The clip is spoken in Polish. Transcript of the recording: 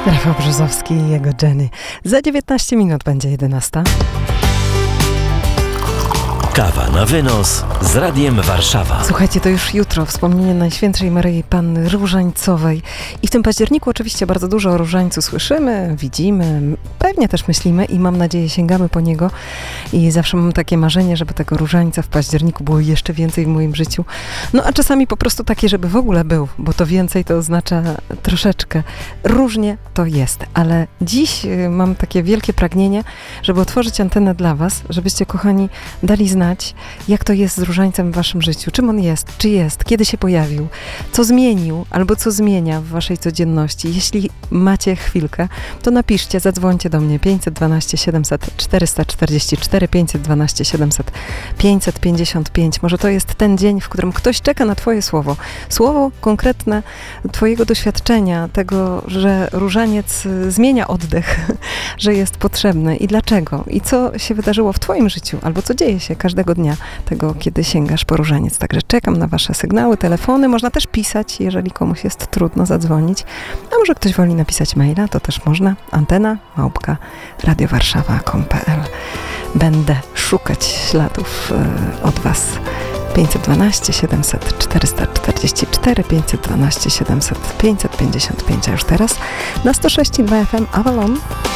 Rafał Brzozowski i jego Jenny. Za 19 minut będzie 11. Kawa na wynos z Radiem Warszawa. Słuchajcie, to już jutro wspomnienie Najświętszej Maryi Panny Różańcowej. I w tym październiku oczywiście bardzo dużo o różańcu słyszymy, widzimy, pewnie też myślimy i mam nadzieję sięgamy po niego. I zawsze mam takie marzenie, żeby tego różańca w październiku było jeszcze więcej w moim życiu. No a czasami po prostu takie, żeby w ogóle był, bo to więcej to oznacza troszeczkę. Różnie to jest, ale dziś mam takie wielkie pragnienie, żeby otworzyć antenę dla was, żebyście, kochani, dali znać, jak to jest z różańcem w waszym życiu. Czym on jest? Czy jest? Kiedy się pojawił? Co zmienił? Albo co zmienia w waszej codzienności? Jeśli macie chwilkę, to napiszcie, zadzwońcie do mnie 512 700 444 512 700 555. Może to jest ten dzień, w którym ktoś czeka na twoje słowo. Słowo konkretne twojego doświadczenia, tego, że różaniec zmienia oddech, że jest potrzebny i dlaczego? I co się wydarzyło w twoim życiu? Albo co dzieje się każdego dnia tego, kiedy sięgasz po różaniec. Także czekam na wasze sygnały, telefony. Można też pisać, jeżeli komuś jest trudno zadzwonić. A może ktoś woli napisać maila, to też można. antena@radiowarszawa.com.pl. Będę szukać śladów od was. 512 700 444 512 700 555. A już teraz na 106,2 FM Avalon.